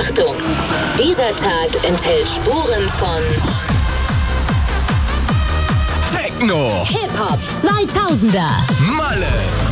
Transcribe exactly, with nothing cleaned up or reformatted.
Achtung, dieser Tag enthält Spuren von Techno, Hip-Hop zweitausender, Malle,